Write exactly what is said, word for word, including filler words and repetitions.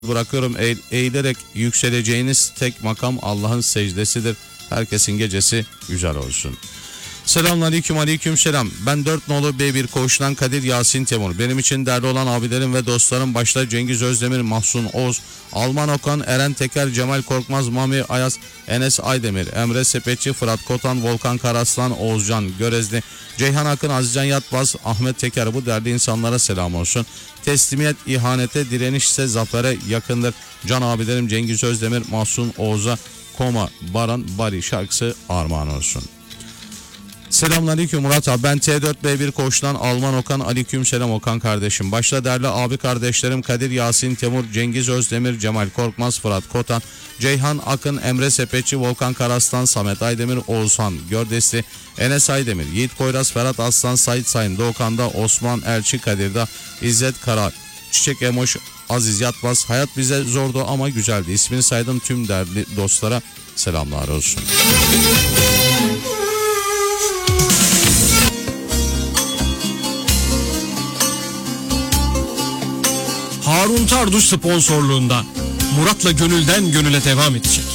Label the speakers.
Speaker 1: bırakıyorum. Eğ, eğilerek yükseleceğiniz tek makam Allah'ın secdesidir. Herkesin gecesi güzel olsun. Selamünaleyküm, aleyküm selam. Ben dört nolu B bir Koğuş'tan Kadir Yasin Temur. Benim için değerli olan abilerim ve dostlarım başta Cengiz Özdemir, Mahsun Oğuz, Alman Okan, Eren Teker, Cemal Korkmaz, Mami Ayaz, Enes Aydemir, Emre Sepetçi, Fırat Kotan, Volkan Karaslan, Oğuzcan Görezli, Ceyhan Akın, Azizcan Yatbaz, Ahmet Teker, bu değerli insanlara selam olsun. Teslimiyet ihanete, direniş ise zafere yakındır. Can abilerim Cengiz Özdemir, Mahsun Oğuz'a Koma, Baran, Bari şarkısı armağan olsun. Selamünaleyküm Murat abi, ben T dört B bir Koğuş'tan Alman Okan. Aleyküm selam Okan kardeşim. Başta değerli abi kardeşlerim Kadir Yasin Temur, Cengiz Özdemir, Cemal Korkmaz, Fırat Kotan, Ceyhan Akın, Emre Sepetçi, Volkan Karaslan, Samet Aydemir, Oğuzhan Gördesli, Enes Aydemir, Yiğit Koyraz, Ferhat Aslan, Sait Sayın, Doğukan'da, Osman Elçi, Kadir'de, İzzet Kara, Çiçek Emoş, Aziz Yatmaz. Hayat bize zordu ama güzeldi. İsmini saydım tüm değerli dostlara selamlar olsun.
Speaker 2: Harun Tarduş sponsorluğunda Murat'la gönülden gönüle devam edecek.